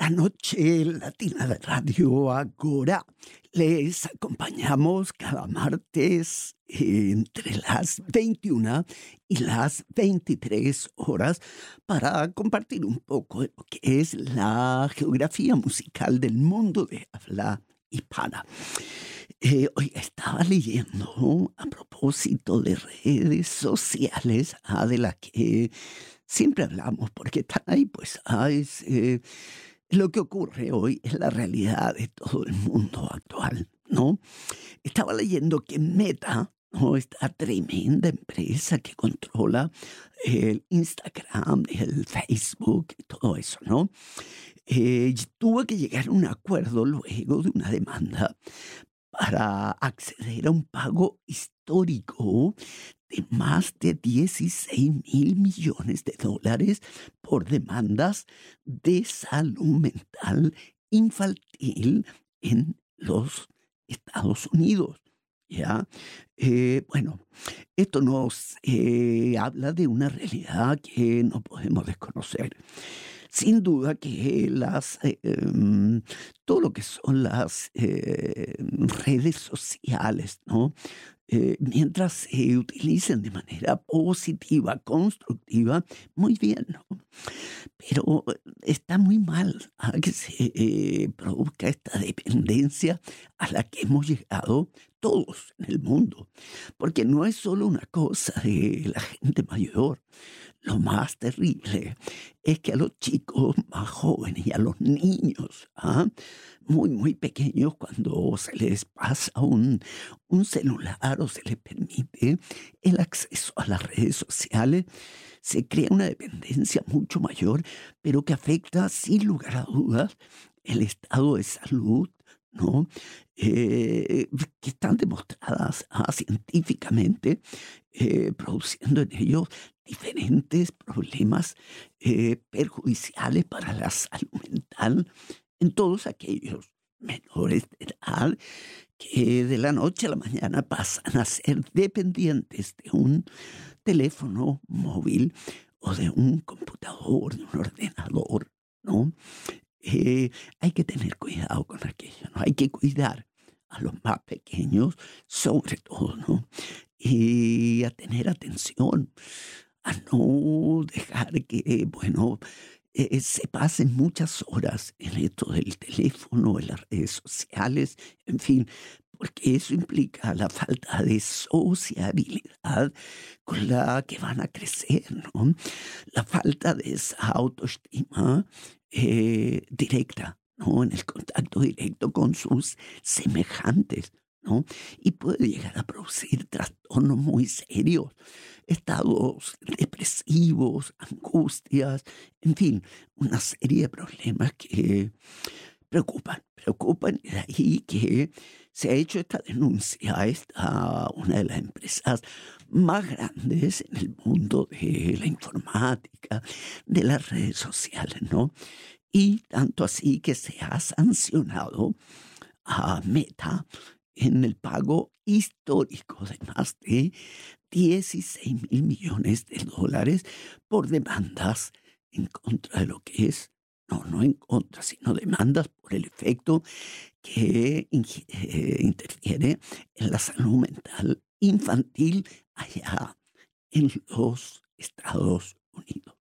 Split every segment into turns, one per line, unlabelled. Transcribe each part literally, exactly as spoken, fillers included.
la noche latina de Radio Agora. Les acompañamos cada martes entre las veintiuna y las veintitrés horas para compartir un poco de lo que es la geografía musical del mundo de habla hispana. Eh, hoy estaba leyendo a propósito de redes sociales, ah, de las que siempre hablamos, porque están ahí, pues, ah, es, eh, lo que ocurre hoy es la realidad de todo el mundo actual, ¿no? Estaba leyendo que Meta, ¿no?, esta tremenda empresa que controla el Instagram, el Facebook y todo eso, ¿no? Eh, tuvo que llegar a un acuerdo luego de una demanda para acceder a un pago histórico de más de dieciséis mil millones de dólares por demandas de salud mental infantil en los Estados Unidos. ¿Ya? Eh, bueno, esto nos eh, habla de una realidad que no podemos desconocer. Sin duda que las, eh, em, todo lo que son las eh, redes sociales, ¿no? Eh, mientras se utilicen de manera positiva, constructiva, muy bien, ¿no? Pero está muy mal, ¿ah?, que se eh, produzca esta dependencia a la que hemos llegado todos en el mundo. Porque no es solo una cosa de la gente mayor. Lo más terrible es que a los chicos más jóvenes y a los niños, ¿ah?, muy, muy pequeños, cuando se les pasa un, un celular o se les permite el acceso a las redes sociales, se crea una dependencia mucho mayor, pero que afecta sin lugar a dudas el estado de salud, ¿no? Eh, que están demostradas, ah, científicamente, eh, produciendo en ellos diferentes problemas eh, perjudiciales para la salud mental en todos aquellos menores de edad que de la noche a la mañana pasan a ser dependientes de un teléfono móvil o de un computador, de un ordenador, ¿no? Eh, hay que tener cuidado con aquello, ¿no? Hay que cuidar a los más pequeños, sobre todo, ¿no? Y a tener atención, a no dejar que, bueno, eh, se pasen muchas horas en esto del teléfono, en las redes sociales, en fin, porque eso implica la falta de sociabilidad con la que van a crecer, ¿no? La falta de esa autoestima eh, directa, ¿no? En el contacto directo con sus semejantes, ¿no? Y puede llegar a producir trastornos muy serios, estados depresivos, angustias, en fin, una serie de problemas que preocupan, preocupan, y de ahí que se ha hecho esta denuncia. Esta una de las empresas más grandes en el mundo de la informática, de las redes sociales, ¿no? Y tanto así que se ha sancionado a Meta en el pago histórico de más de dieciséis mil millones de dólares por demandas en contra de lo que es, no, no en contra, sino demandas por el efecto que ingi- eh, interfiere en la salud mental infantil allá en los Estados Unidos.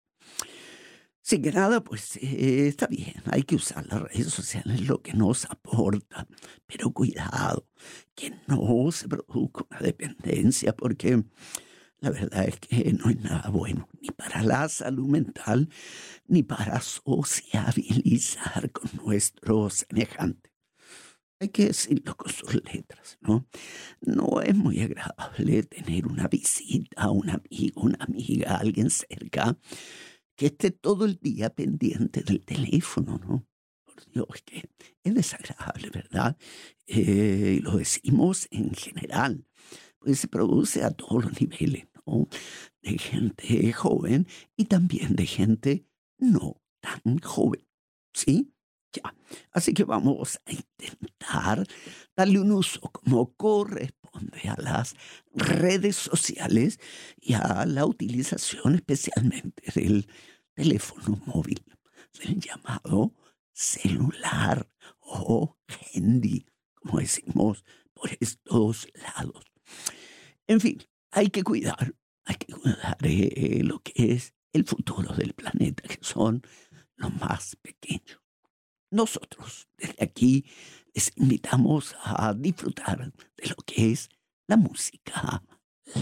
Sin que nada, pues eh, está bien, hay que usar las redes sociales, lo que nos aporta, pero cuidado, que no se produzca una dependencia, porque la verdad es que no es nada bueno, ni para la salud mental, ni para sociabilizar con nuestros semejantes. Hay que decirlo con sus letras, ¿no? No es muy agradable tener una visita, un amigo, una amiga, alguien cerca, que esté todo el día pendiente del teléfono, ¿no? Por Dios, que es desagradable, ¿verdad? Eh, y lo decimos en general, pues se produce a todos los niveles, ¿no? De gente joven y también de gente no tan joven, ¿sí? Ya. Así que vamos a intentar darle un uso como corresponde a las redes sociales y a la utilización especialmente del teléfono móvil, del llamado celular o handy, como decimos por estos lados. En fin, hay que cuidar, hay que cuidar eh, lo que es el futuro del planeta, que son los más pequeños. Nosotros, desde aquí, les invitamos a disfrutar de lo que es la música